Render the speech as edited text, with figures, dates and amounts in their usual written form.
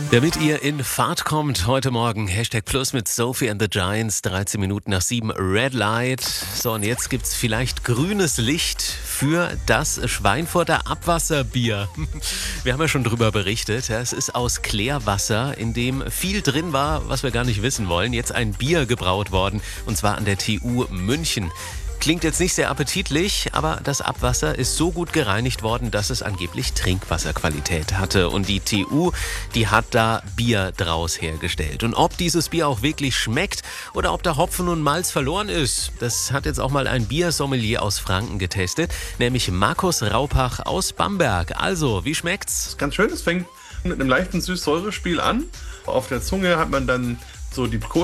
Damit ihr in Fahrt kommt heute Morgen, #Plus mit Sophie and the Giants, 13 Minuten nach 7, Red Light. So, und jetzt gibt's vielleicht grünes Licht für das Schweinfurter Abwasserbier. Wir haben ja schon drüber berichtet. Es ist aus Klärwasser, in dem viel drin war, was wir gar nicht wissen wollen. Jetzt ein Bier gebraut worden, und zwar an der TU München. Klingt jetzt nicht sehr appetitlich, aber das Abwasser ist so gut gereinigt worden, dass es angeblich Trinkwasserqualität hatte. Und die TU, die hat da Bier draus hergestellt. Und ob dieses Bier auch wirklich schmeckt oder ob da Hopfen und Malz verloren ist, das hat jetzt auch mal ein Biersommelier aus Franken getestet, nämlich Markus Raupach aus Bamberg. Also, wie schmeckt's? Ganz schön, es fängt mit einem leichten Süß-Säure-Spiel an. Auf der Zunge hat man dann so die